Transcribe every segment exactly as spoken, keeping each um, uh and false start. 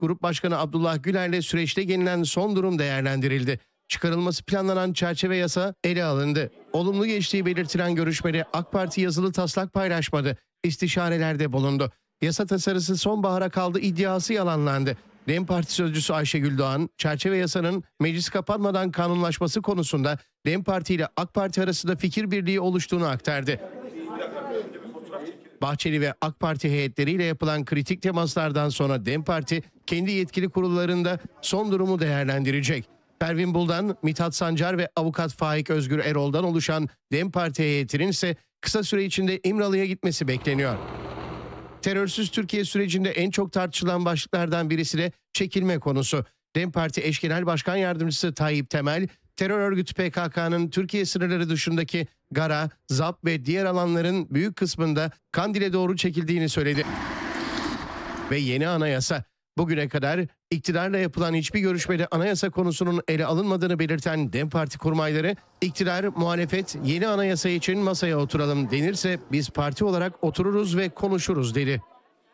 Grup Başkanı Abdullah Güler'le süreçte gelinen son durum değerlendirildi. Çıkarılması planlanan çerçeve yasa ele alındı. Olumlu geçtiği belirtilen görüşmede AK Parti yazılı taslak paylaşmadı. İstişarelerde bulundu. Yasa tasarısı sonbahara kaldı iddiası yalanlandı. DEM Parti sözcüsü Ayşegül Doğan, çerçeve yasanın meclis kapanmadan kanunlaşması konusunda DEM Parti ile AK Parti arasında fikir birliği oluştuğunu aktardı. Bahçeli ve AK Parti heyetleriyle yapılan kritik temaslardan sonra DEM Parti kendi yetkili kurullarında son durumu değerlendirecek. Pervin Buldan, Mithat Sancar ve avukat Faik Özgür Erol'dan oluşan DEM Parti heyetinin ise kısa süre içinde İmralı'ya gitmesi bekleniyor. Terörsüz Türkiye sürecinde en çok tartışılan başlıklardan birisi de çekilme konusu. DEM Parti Eş Genel Başkan Yardımcısı Tayyip Temel, terör örgütü P K K'nın Türkiye sınırları dışındaki Gara, Zap ve diğer alanların büyük kısmında Kandil'e doğru çekildiğini söyledi. Ve yeni anayasa. Bugüne kadar iktidarla yapılan hiçbir görüşmede anayasa konusunun ele alınmadığını belirten DEM Parti kurmayları, iktidar, muhalefet yeni anayasa için masaya oturalım denirse biz parti olarak otururuz ve konuşuruz dedi.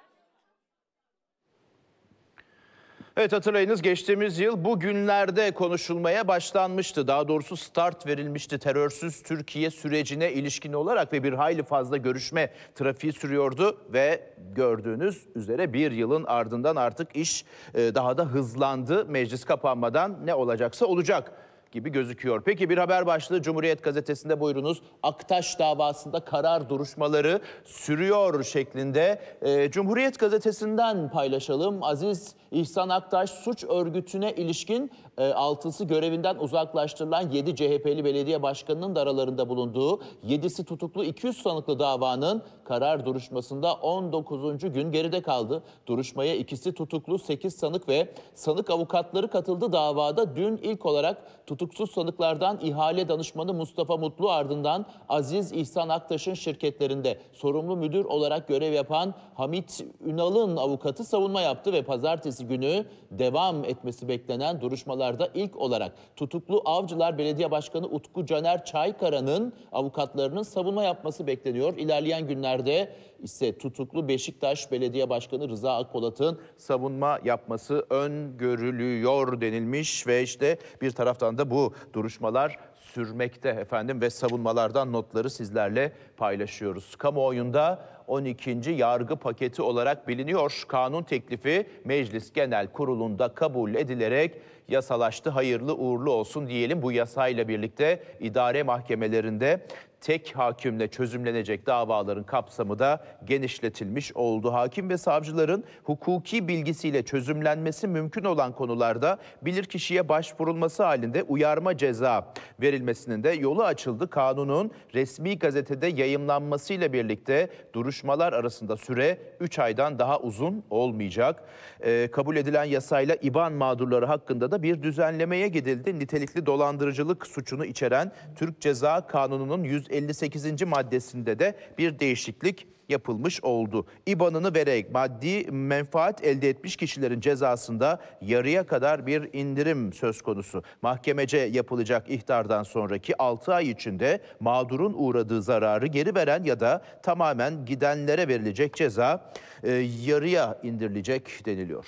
Evet, hatırlayınız geçtiğimiz yıl bu günlerde konuşulmaya başlanmıştı. Daha doğrusu start verilmişti terörsüz Türkiye sürecine ilişkin olarak ve bir hayli fazla görüşme trafiği sürüyordu. Ve gördüğünüz üzere bir yılın ardından artık iş daha da hızlandı. Meclis kapanmadan ne olacaksa olacak gibi gözüküyor. Peki bir haber başlığı Cumhuriyet Gazetesi'nde buyurunuz. Aktaş davasında karar duruşmaları sürüyor şeklinde. E, Cumhuriyet Gazetesi'nden paylaşalım. Aziz İhsan Aktaş suç örgütüne ilişkin e, altısı görevinden uzaklaştırılan yedi C H P'li belediye başkanının da aralarında bulunduğu yedisi tutuklu iki yüz sanıklı davanın karar duruşmasında on dokuzuncu gün geride kaldı. Duruşmaya ikisi tutuklu sekiz sanık ve sanık avukatları katıldı. Davada dün ilk olarak tutuksuz sanıklardan ihale danışmanı Mustafa Mutlu, ardından Aziz İhsan Aktaş'ın şirketlerinde sorumlu müdür olarak görev yapan Hamit Ünal'ın avukatı savunma yaptı ve pazartesi günü devam etmesi beklenen duruşmalarda ilk olarak tutuklu Avcılar Belediye Başkanı Utku Caner Çaykara'nın avukatlarının savunma yapması bekleniyor. İlerleyen günlerde ise tutuklu Beşiktaş Belediye Başkanı Rıza Akpolat'ın savunma yapması öngörülüyor denilmiş ve işte bir taraftan da bu duruşmalar sürmekte efendim ve savunmalardan notları sizlerle paylaşıyoruz. Kamuoyunda on ikinci yargı paketi olarak biliniyor. Kanun teklifi Meclis Genel Kurulu'nda kabul edilerek yasalaştı. Hayırlı uğurlu olsun diyelim. Bu yasayla birlikte idare mahkemelerinde tek hakimle çözümlenecek davaların kapsamı da genişletilmiş oldu. Hakim ve savcıların hukuki bilgisiyle çözümlenmesi mümkün olan konularda bilirkişiye başvurulması halinde uyarma ceza verilmesinin de yolu açıldı. Kanunun resmi gazetede yayımlanmasıyla birlikte duruşmalar arasında süre üç aydan daha uzun olmayacak. Ee, kabul edilen yasayla İBAN mağdurları hakkında da bir düzenlemeye gidildi. Nitelikli dolandırıcılık suçunu içeren Türk Ceza Kanunu'nun yüz elli sekizinci maddesinde de bir değişiklik yapılmış oldu. İBAN'ını vererek maddi menfaat elde etmiş kişilerin cezasında yarıya kadar bir indirim söz konusu. Mahkemece yapılacak ihtardan sonraki altı ay içinde mağdurun uğradığı zararı geri veren ya da tamamen gidenlere verilecek ceza e, yarıya indirilecek deniliyor.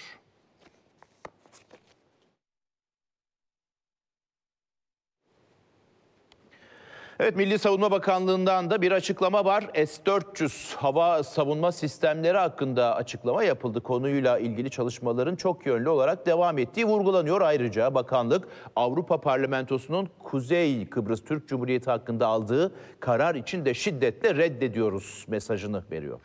Evet, Milli Savunma Bakanlığı'ndan da bir açıklama var. S dört yüz hava savunma sistemleri hakkında açıklama yapıldı. Konuyla ilgili çalışmaların çok yönlü olarak devam ettiği vurgulanıyor. Ayrıca bakanlık Avrupa Parlamentosu'nun Kuzey Kıbrıs Türk Cumhuriyeti hakkında aldığı karar için de şiddetle reddediyoruz mesajını veriyor.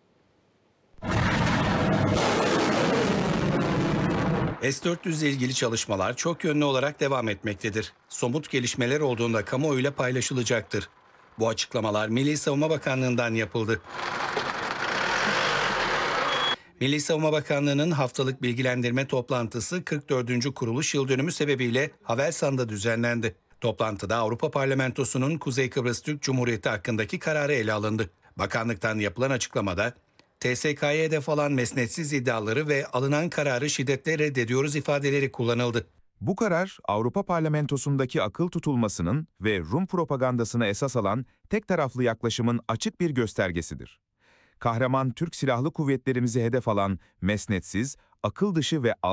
S dört yüz ile ilgili çalışmalar çok yönlü olarak devam etmektedir. Somut gelişmeler olduğunda kamuoyuyla paylaşılacaktır. Bu açıklamalar Milli Savunma Bakanlığı'ndan yapıldı. Milli Savunma Bakanlığı'nın haftalık bilgilendirme toplantısı kırk dördüncü kuruluş yıl dönümü sebebiyle Havelsan'da düzenlendi. Toplantıda Avrupa Parlamentosu'nun Kuzey Kıbrıs Türk Cumhuriyeti hakkındaki kararı ele alındı. Bakanlıktan yapılan açıklamada T S K'ya hedef alan mesnetsiz iddiaları ve alınan kararı şiddetle reddediyoruz ifadeleri kullanıldı. Bu karar, Avrupa Parlamentosu'ndaki akıl tutulmasının ve Rum propagandasını esas alan tek taraflı yaklaşımın açık bir göstergesidir. kahraman Türk Silahlı Kuvvetlerimizi hedef alan mesnetsiz, akıl dışı ve